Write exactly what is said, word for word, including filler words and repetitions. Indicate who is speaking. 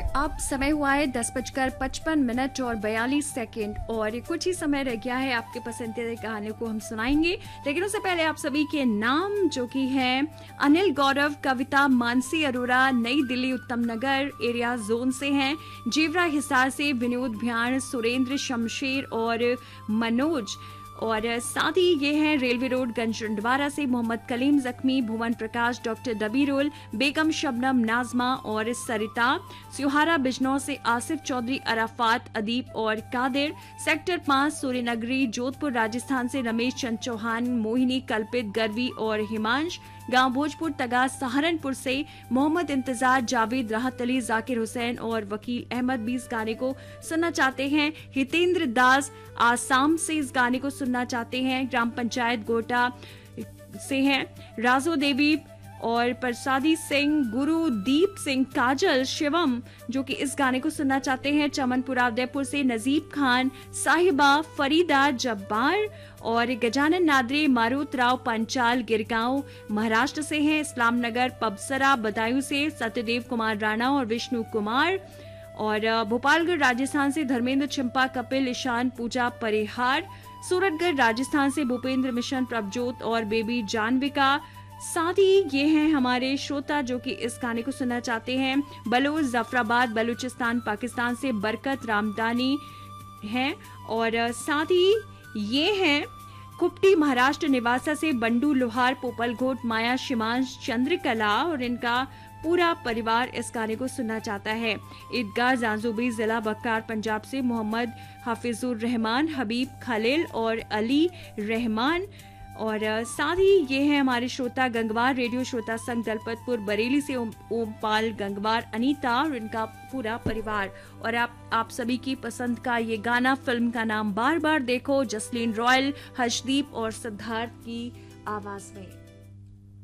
Speaker 1: अब समय हुआ है दस बजकर पचपन मिनट और बयालीस सेकेंड और कुछ ही समय रह गया है आपके पसंदीदा कहानी को हम सुनाएंगे। लेकिन उससे पहले आप सभी के नाम जो कि हैं अनिल गौरव, कविता, मानसी अरोरा, नई दिल्ली उत्तम नगर एरिया जोन से हैं, जेवरा हिसार से विनोद भ्याण, सुरेंद्र शमशेर और मनोज, और साथ ही ये हैं रेलवे रोड गंजरंडवारा से मोहम्मद कलीम जख्मी, भुवन प्रकाश, डॉक्टर डबीरुल, बेगम शबनम, नाजमा और सरिता, स्योहारा बिजनौर से आसिफ चौधरी, अराफात, अदीब और कादिर, सेक्टर पांच सूर्यनगरी जोधपुर राजस्थान से रमेश चंद चौहान, मोहिनी, कल्पित, गरवी और हिमांश, गांव भोजपुर तगा सहारनपुर से मोहम्मद इंतजार, जावेद, राहत अली, जाकिर हुसैन और वकील अहमद भी इस गाने को सुनना चाहते हैं। हितेंद्र दास आसाम से इस गाने को सुनना चाहते हैं। ग्राम पंचायत गोटा से हैं राजो देवी और प्रसादी सिंह, गुरुदीप सिंह, काजल, शिवम जो कि इस गाने को सुनना चाहते हैं। चमनपुरा उदयपुर से नजीब खान, साहिबा, फरीदा, जब्बार और गजानन नादरे, मारुत राव पंचाल गिरगांव महाराष्ट्र से हैं। इस्लाम नगर पबसरा बदायूं से सत्यदेव कुमार राणा और विष्णु कुमार, और भोपालगढ़ राजस्थान से धर्मेंद्र छिंपा, कपिल, ईशान, पूजा परिहार, सूरतगढ़ राजस्थान से भूपेंद्र मिशन, प्रभजोत और बेबी जानविका। साथ ही ये हैं हमारे श्रोता जो कि इस गाने को सुनना चाहते हैं। बलोच जफराबाद बलूचिस्तान पाकिस्तान से बरकत रामदानी हैं, और साथ ही ये हैं कुपटी महाराष्ट्र निवासा से बंडू लोहार, पोपलघोट, माया, शिमांश, चंद्रकला और इनका पूरा परिवार इस गाने को सुनना चाहता है। ईदगाह जांजूबी जिला बक्कार पंजाब से मोहम्मद हाफिजुर रहमान, हबीब खलील और अली रहमान, और साथ ही ये है हमारे श्रोता गंगवार रेडियो श्रोता संघ दलपतपुर बरेली से ओमपाल गंगवार, अनीता और इनका पूरा परिवार। और आप आप सभी की पसंद का ये गाना, फिल्म का नाम बार बार देखो, जसलीन रॉयल, हर्षदीप और सिद्धार्थ की आवाज में।